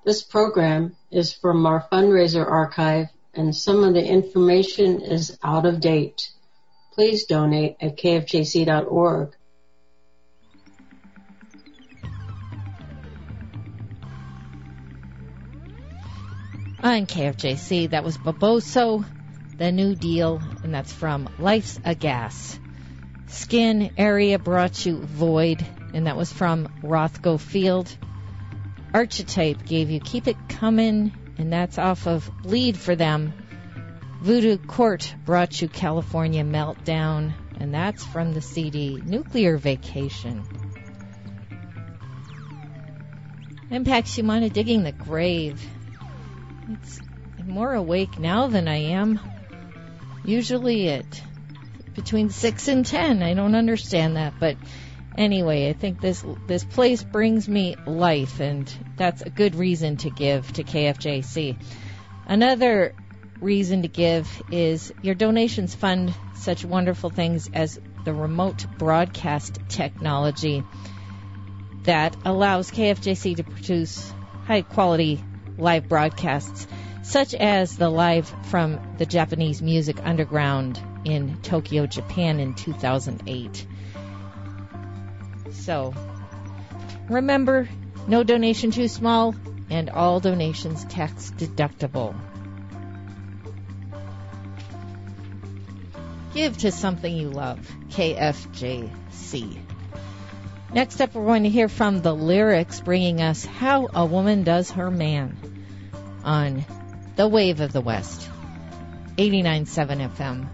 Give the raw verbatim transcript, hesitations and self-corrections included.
This program is from our fundraiser archive, and some of the information is out of date. Please donate at k f j c dot org. On K F J C, that was Boboso, The New Deal, and that's from Life's a Gas. Skin Area brought you Void, and that was from Rothko Field. Archetype gave you Keep It Comin', and that's off of Bleed for Them. Voodoo Court brought you California Meltdown, and that's from the C D Nuclear Vacation. Impact Humana Digging the Grave. It's I'm more awake now than I am. Usually at between six and ten. I don't understand that, but anyway, I think this this place brings me life, and that's a good reason to give to K F J C. Another reason to give is your donations fund such wonderful things as the remote broadcast technology that allows K F J C to produce high-quality live broadcasts, such as the live from the Japanese Music Underground in Tokyo, Japan in two thousand eight. So, remember, no donation too small, and all donations tax deductible. Give to something you love. K F J C. Next up, we're going to hear from the Lyrics, bringing us How a Woman Does Her Man on The Wave of the West, eighty-nine point seven F M.